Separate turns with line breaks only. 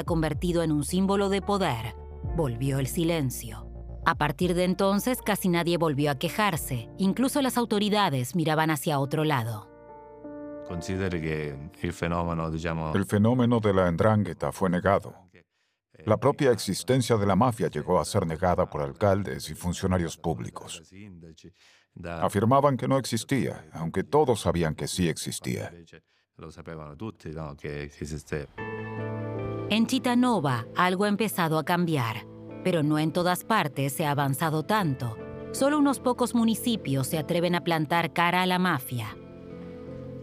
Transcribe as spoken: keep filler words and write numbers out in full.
convertido en un símbolo de poder, volvió el silencio. A partir de entonces, casi nadie volvió a quejarse. Incluso las autoridades miraban hacia otro lado.
Consideri que el fenómeno, digamos...
El fenómeno de la 'ndrangheta fue negado. La propia existencia de la mafia llegó a ser negada por alcaldes y funcionarios públicos. Afirmaban que no existía, aunque todos sabían que sí existía.
En Chitanova, algo ha empezado a cambiar, pero no en todas partes se ha avanzado tanto. Solo unos pocos municipios se atreven a plantar cara a la mafia.